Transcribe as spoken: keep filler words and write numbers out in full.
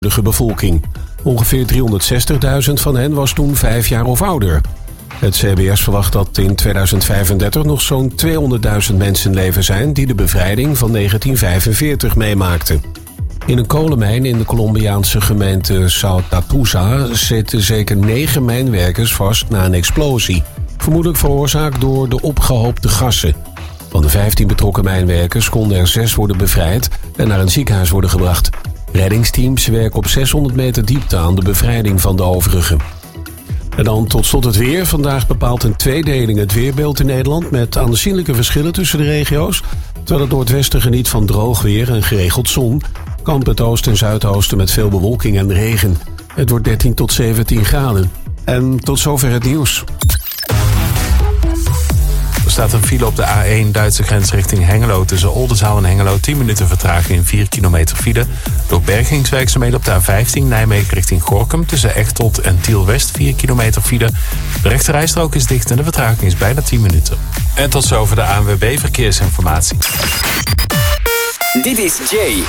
de bevolking. Ongeveer driehonderdzestigduizend van hen was toen vijf jaar of ouder. Het C B S verwacht dat in tweeduizend vijfendertig nog zo'n tweehonderdduizend mensen in leven zijn die de bevrijding van negentien vijfenveertig meemaakten. In een kolenmijn in de Colombiaanse gemeente Sao Tapuza zitten zeker negen mijnwerkers vast na een explosie. Vermoedelijk veroorzaakt door de opgehoopte gassen. Van de vijftien betrokken mijnwerkers konden er zes worden bevrijd en naar een ziekenhuis worden gebracht. Reddingsteams werken op zeshonderd meter diepte aan de bevrijding van de overigen. En dan tot slot het weer. Vandaag bepaalt een tweedeling het weerbeeld in Nederland met aanzienlijke verschillen tussen de regio's. Terwijl het noordwesten geniet van droog weer en geregeld zon, kampt het oosten en zuidoosten met veel bewolking en regen. Het wordt dertien tot zeventien graden. En tot zover het nieuws. Er staat een file op de A één Duitse grens richting Hengelo. Tussen Oldenzaal en Hengelo tien minuten vertraging in vier kilometer file. Door bergingswerkzaamheden op de A vijftien Nijmegen richting Gorinchem. Tussen Echteld en Tiel-West vier kilometer file. De rechterrijstrook is dicht en de vertraging is bijna tien minuten. En tot zover de A N W B Verkeersinformatie. Dit is Jay